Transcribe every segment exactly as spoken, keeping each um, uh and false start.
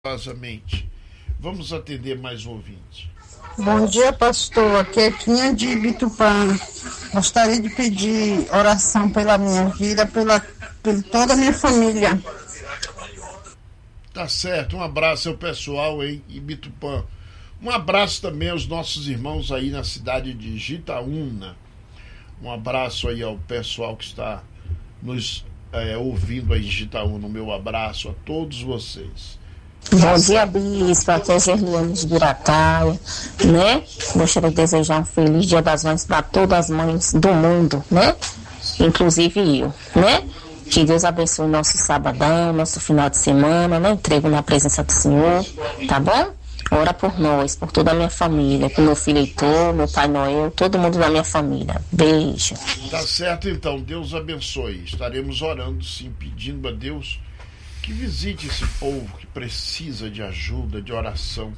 Mente. Vamos atender mais um ouvinte. Bom dia, pastor. Aqui é Quinha de Bitupã. Gostaria de pedir oração pela minha vida, pela, por toda a minha família. Tá certo. Um abraço ao pessoal em Ibitupã. Um abraço também aos nossos irmãos aí na cidade de Jitaúna. Um abraço aí ao pessoal que está nos é, ouvindo aí em Jitaúna. Um meu abraço a todos vocês. Bom dia, bispo. Aqui é Gerliane de Biracaia, né? Gostaria de desejar um feliz Dia das Mães para todas as mães do mundo, né? Inclusive eu, né? Que Deus abençoe nosso sabadão, nosso final de semana, né? Entrego na presença do Senhor, tá bom? Ora por nós, por toda a minha família, por meu filho Heitor, meu pai Noel, todo mundo da minha família. Beijo. Tá certo, então. Deus abençoe. Estaremos orando, sim, pedindo a Deus que visite esse povo que precisa de ajuda, de oração.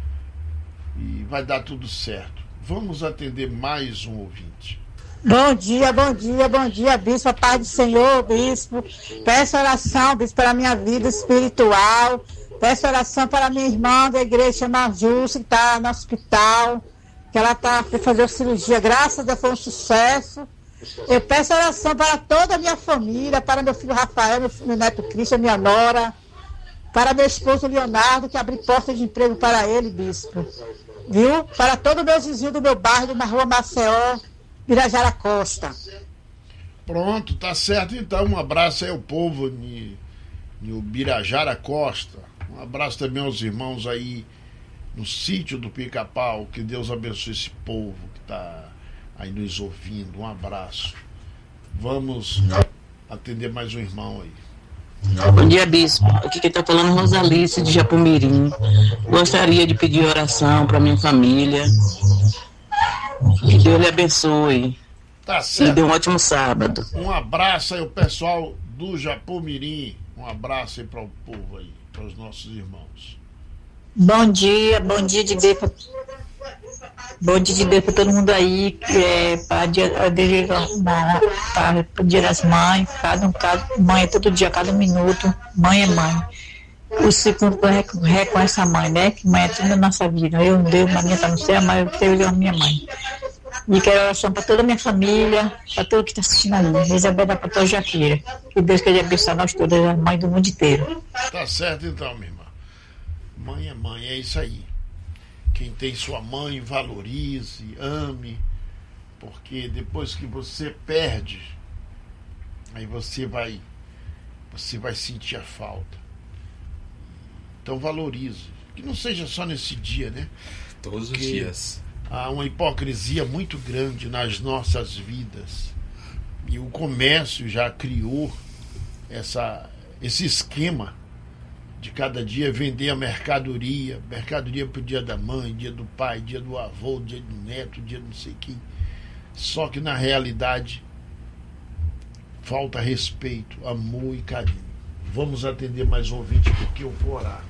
E vai dar tudo certo. Vamos atender mais um ouvinte. Bom dia, bom dia, bom dia, bispo. A paz do Senhor, bispo. Peço oração, bispo, para a minha vida espiritual. Peço oração para minha irmã da igreja Marjus, que está no hospital, que ela está para fazer cirurgia. Graças a Deus foi um sucesso. Eu peço oração para toda a minha família, para meu filho Rafael, meu, meu neto Cristian, minha nora, para meu esposo Leonardo, que abriu porta de emprego para ele, bispo. Viu? Para todo o meu vizinho do meu bairro, na rua Maceió, Birajara Costa. Pronto, tá certo. Então, um abraço aí ao povo de, de Birajara Costa. Um abraço também aos irmãos aí no sítio do Pica-Pau. Que Deus abençoe esse povo que está aí nos ouvindo. Um abraço. Vamos atender mais um irmão aí. Bom dia, bispo. Aqui quem está falando é Rosalice de Japomirim. Gostaria de pedir oração para minha família. Que Deus lhe abençoe. Tá certo. E dê um ótimo sábado. Um abraço aí ao pessoal do Japomirim. Um abraço aí para o povo aí, para os nossos irmãos. Bom dia, bom dia de Deus. Bom dia de Deus para todo mundo aí, é, para o dia das mães, cada um, cada mãe é todo dia, cada minuto, mãe é mãe. O segundo reconhece a mãe, né? Que mãe é tudo na nossa vida. Eu, Deus, a minha está no céu, mas eu tenho a minha mãe. E quero oração para toda a minha família, para todo que está assistindo aí. Isabela Pator Jaqueira. Que Deus queira abençoar nós todas, as mães do mundo inteiro. Tá certo então, minha irmã. Mãe é mãe, é isso aí. Quem tem sua mãe, valorize, ame, porque depois que você perde, aí você vai, você vai sentir a falta. Então valorize, que não seja só nesse dia, né? Todos porque os dias. Há uma hipocrisia muito grande nas nossas vidas e o comércio já criou essa, esse esquema de cada dia vender a mercadoria, mercadoria pro dia da mãe, dia do pai, dia do avô, dia do neto, dia do não sei quem. Só que na realidade falta respeito, amor e carinho. Vamos atender mais um ouvinte porque eu vou orar.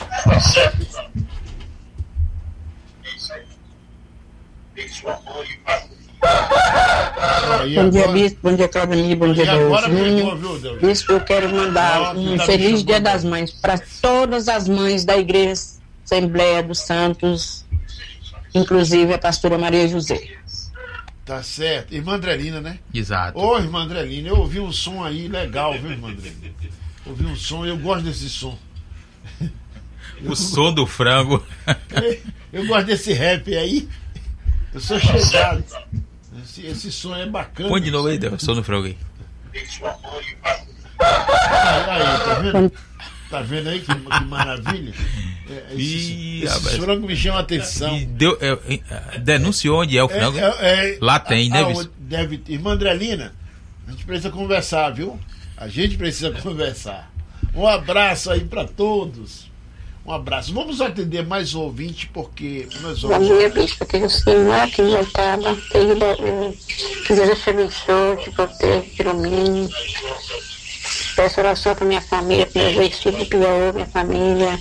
Aí, bom dia, bispo, bom dia, Claudemir, bom dia, Deus. Hum, bispo, eu quero mandar um feliz Dia das Mães para todas as mães da Igreja Assembleia dos Santos, inclusive a pastora Maria José. Tá certo. Irmã Andrelina, né? Exato. Ô, irmã Andrelina, eu ouvi um som aí legal, viu, irmã Andrelina? Ouvi um som, eu gosto desse som. O som do frango. Eu gosto desse rap aí. Eu sou chegado. Esse, esse som é bacana. Põe de novo aí, Deus, o som do frango aí. Aí, aí, tá vendo? Tá vendo aí que, que maravilha? É, esse Ih, esse rapaz. frango me chama a atenção. E deu, é, é, denunciou onde é o frango. É, é, é, Lá tem, né, ah, bispo? deve ter. Irmã Andrelina, a gente precisa conversar, viu? A gente precisa conversar. Um abraço aí pra todos. Um abraço. Vamos atender mais um ouvinte, porque nós vamos... Bom dia, bispo. Que o Senhor aqui já estava. Que Deus te abençoe, te protege, te ilumine. Peço oração para minha família, para meus dois filhos de Piauí, minha família.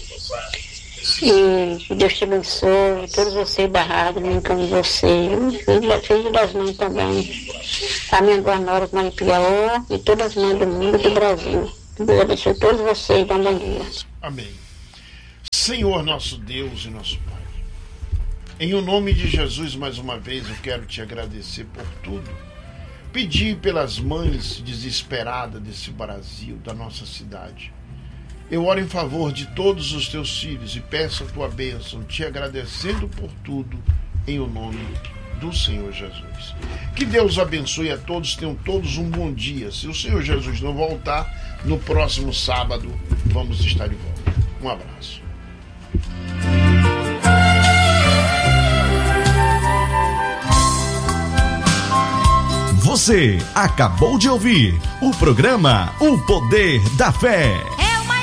E que Deus te abençoe, todos vocês da rádio, me encame você. Filho das mães também. A minha duas noras, mãe de Piauí, e todas as mães do mundo e do Brasil. Que Deus abençoe todos vocês. Bom dia. Amém. Senhor nosso Deus e nosso Pai, em o nome de Jesus, mais uma vez eu quero te agradecer por tudo. Pedir pelas mães desesperadas desse Brasil, da nossa cidade. Eu oro em favor de todos os teus filhos e peço a tua bênção, te agradecendo por tudo, em o nome do Senhor Jesus. Que Deus abençoe a todos, tenham todos um bom dia. Se o Senhor Jesus não voltar, no próximo sábado vamos estar de volta. Um abraço. Você acabou de ouvir o programa O Poder da Fé.